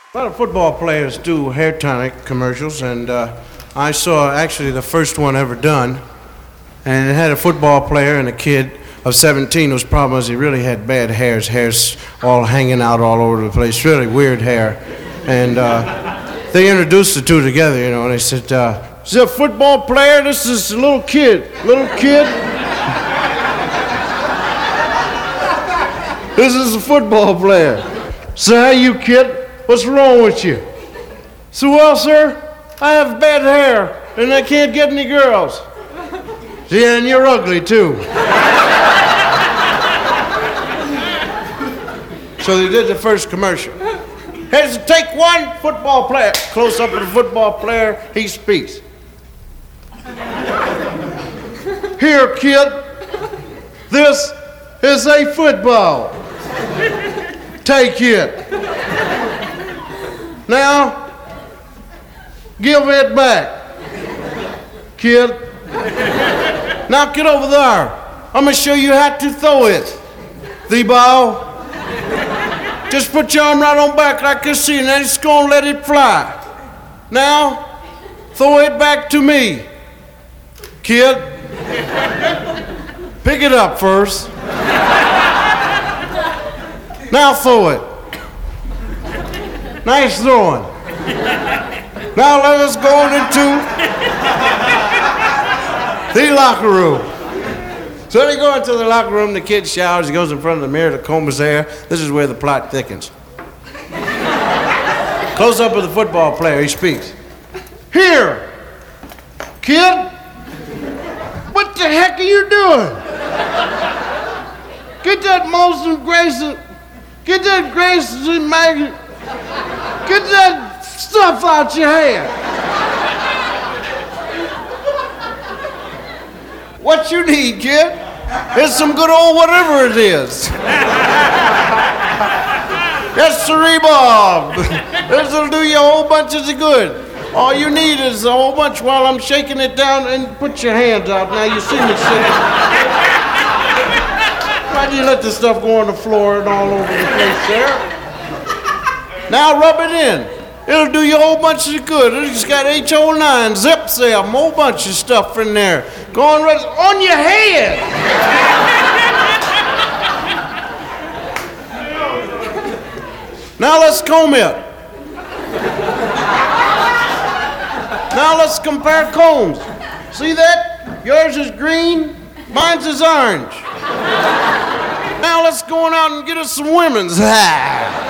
A lot of football players do hair tonic commercials, and I saw actually the first one ever done. And it had a football player and a kid of 17 whose problem was he really had bad hair's all hanging out all over the place, really weird hair. And they introduced the two together, and they said, "Is this a football player? This is a little kid. Little kid? This is a football player. So how you, kid? What's wrong with you?" So, "Well, sir, I have bad hair, and I can't get any girls." "Yeah, and you're ugly, too." So they did the first commercial. "Here's take one football player." Close up of the football player, he speaks. "Here, kid, this is a football. Take it. Now, give it back, kid. Now get over there. I'm gonna show you how to throw it. The ball. Just put your arm right on back like this, and then it's gonna let it fly. Now, throw it back to me, kid. Pick it up first. Now throw it. Nice throwing. Now let us go into the locker room." So they go into the locker room, the kid showers, he goes in front of the mirror to comb his hair. This is where the plot thickens. Close up of the football player, he speaks. "Here, kid, what the heck are you doing? Get that Molson Grayson, get that Grayson magazine, get that stuff out your hair. What you need, kid, is some good old whatever it is. That's the Reebok. This'll do you a whole bunch of good. All you need is a whole bunch while I'm shaking it down, and put your hands out. Now you see me shaking. Why do you let this stuff go on the floor and all over the place there? Now rub it in. It'll do you a whole bunch of good. It's got HO9, Zip Cell, a whole bunch of stuff in there. Go on, on your head. Now let's comb it. Now let's compare combs. See that? Yours is green, mine's is orange. Now let's go on out and get us some women's.